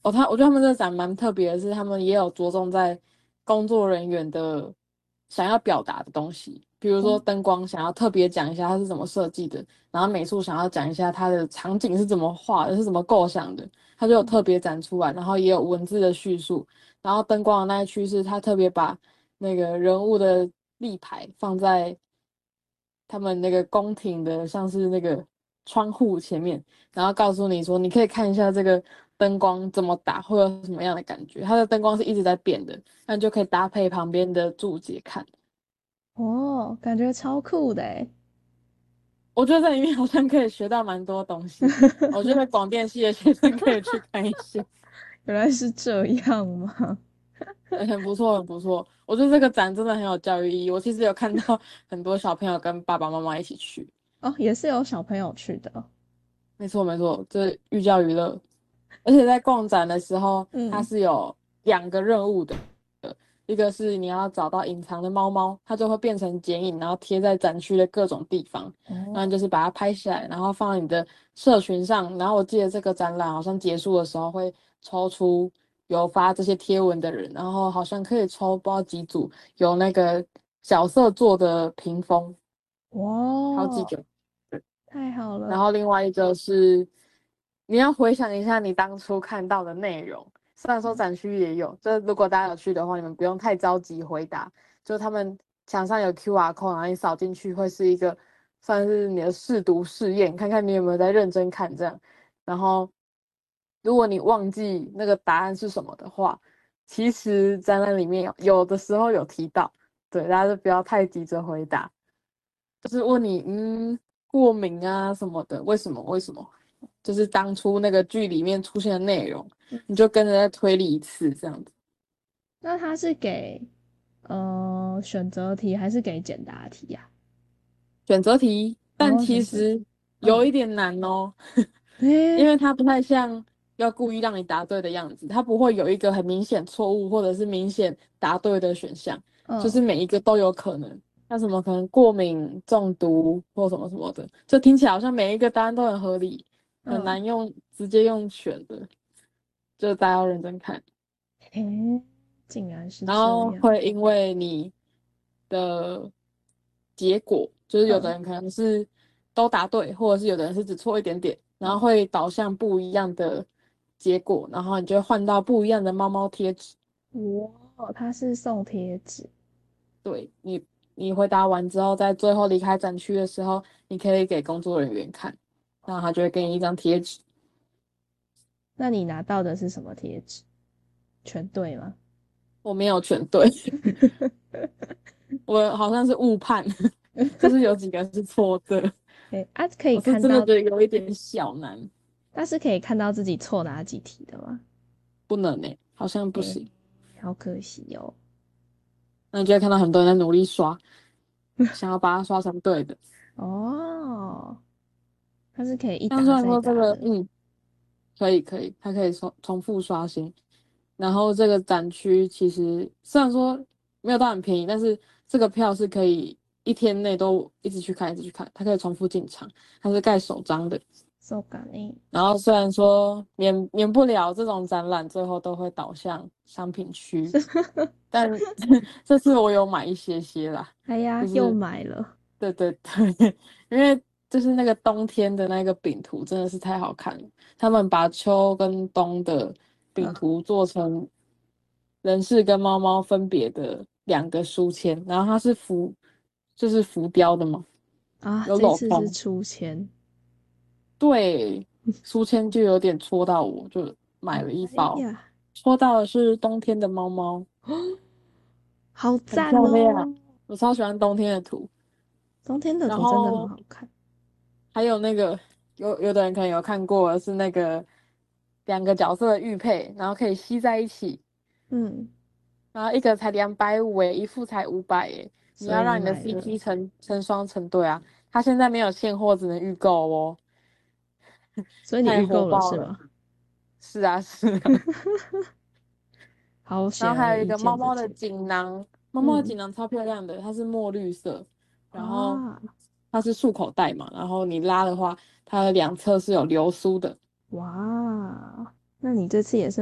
我觉得他们这个展蛮特别的是，他们也有着重在工作人员的想要表达的东西，比如说哦， 灯光想要特别讲一下它是怎么设计的，然后美术想要讲一下它的场景是怎么画的，是怎么构想的，它就有特别展出来，然后也有文字的叙述，然后灯光的那一区是它特别把那个人物的立牌放在他们那个宫廷的，像是那个窗户前面。然后告诉你说，你可以看一下这个灯光怎么打，会有什么样的感觉。它的灯光是一直在变的，那你就可以搭配旁边的注解看。 哦，感觉超酷的诶。 我觉得在里面好像可以学到蛮多东西的。我觉得广电系的学生可以去看一下， 原来是这样吗？ 很不错，很不错。我觉得这个展真的很有教育意义。我其实有看到很多小朋友跟爸爸妈妈一起去。 哦，也是有小朋友去的。 没错没错，这寓教于乐。而且在逛展的时候，它嗯， 是有2个任务的，一个是你要找到隐藏的猫猫，它就会变成剪影，然后贴在展区的各种地方，然后哦， 你就是把它拍下来，然后放在你的社群上。然后我记得这个展览好像结束的时候会抽出有发这些贴文的人，然后好像可以抽不知道几组有那个角色做的屏风，好几哇， 个。 太好了。 然后另外一个是你要回想一下你当初看到的内容，虽然说展区也有，就如果大家有去的话，你们不用太着急回答，就他们墙上有 QR code，然后你扫进去会是一个算是你的试读试验，看看你有没有在认真看这样。然后如果你忘记那个答案是什么的话，其实展览里面有的时候有提到，对，大家就不要太急着回答。就是问你，过敏啊什么的，为什么？就是当初那个剧里面出现的内容，你就跟着再推理一次，这样子。 那他是给选择题还是给简答题呀、 选择题，但哦，选择题。 其实有嗯， 一点难哦，因诶， 为它不太像要故意让你答对的样子，它不会有一个很明显错误或者是明显答对的选项，就是嗯每一个都有可能。像什么可能过敏、中毒或什么什么的，就听起来好像每一个答案都很合理，很嗯， 难直接用选的，就大家要认真看。 诶，竟然是然这样。 后会因为你的结果，就是有的嗯， 人可能是都答对，或者是有的人是只错一点点，然后会导向不一样的结果，然后你就会换到不一样的猫猫贴纸。 哇，他是送贴纸。 对你回答完之后，在最后离开展区的时候，你可以给工作人员看，然后他就会给你一张贴纸。 那你拿到的是什么贴纸？全对吗？ 我没有全对，我好像是误判，就是有几个是错的， 诶，啊，可以我是看到， 真的觉得有一点小难。 那是可以看到自己错哪几题的吗？ 不能呢、好像不诶， 行。 好可惜哦。 那你就会看到很多人在努力刷，想要把它刷成对的。 哦，它是可以一但虽打然说这个， 再打的。 可以，它可以重复刷新。然后这个展区其实虽然说没有到很便宜，但是这个票是可以1天内都一直去看，一直去看，它可以重复进场，它是盖首张的。 そうかね。 然后虽然说免不了这种展览最后都会导向商品区，但这次我有买一些些啦， 哎呀，又就是买了。 对对对，因为就是那个冬天的那个饼图真的是太好看了，他们把秋跟冬的饼嗯图做成人士跟猫猫分别的2个书签，然后它是就是浮雕的嘛， 啊， 有这次是镂空， 出签。 对，书签就有点戳到我，就买了一包， 哎呀， 戳到的是冬天的猫猫， 好很赞漂亮， 哦！ 我超喜欢冬天的图。 冬天的然图真的很后好看。 还有那个有的人可能有看过，是那个2个角色的玉佩，然后可以吸在一起， 嗯， 然后一个才250诶，一副才500诶，你所以你要让你的买了， CP 成双成对啊，它现在没有现货，只能预购哦， 所以你太预购了火爆了。 是吗？ 是啊，是啊。 好然后显而易还有一个猫猫的见这件。 锦囊，猫猫的嗯， 锦囊超漂亮的，它是墨绿色，然后哇它是束口袋嘛，然后你拉的话，它的2侧是有流苏的。 哇，那你这次也是